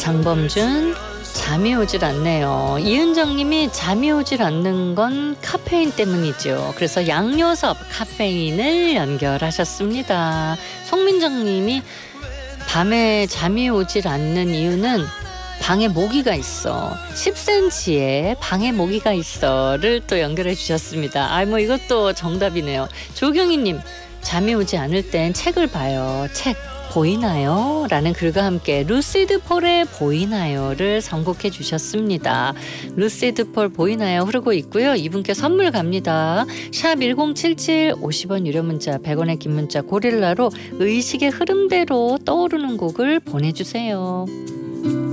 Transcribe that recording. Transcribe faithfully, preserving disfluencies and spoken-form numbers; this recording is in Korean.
장범준 잠이 오질 않네요. 이은정님이 잠이 오질 않는 건 카페인 때문이죠. 그래서 양요섭 카페인을 연결하셨습니다. 송민정님이 밤에 잠이 오질 않는 이유는 방에 모기가 있어. 십 센티미터에 방에 모기가 있어를 또 연결해 주셨습니다. 아, 뭐 이것도 정답이네요. 조경희님, 잠이 오지 않을 땐 책을 봐요. 책 보이나요? 라는 글과 함께 루시드 폴의 보이나요를 선곡해 주셨습니다. 루시드 폴 보이나요? 흐르고 있고요. 이분께 선물 갑니다. 샵 일공칠칠 오십 원 유료 문자 백 원의 긴 문자 고릴라로 의식의 흐름대로 떠오르는 곡을 보내주세요.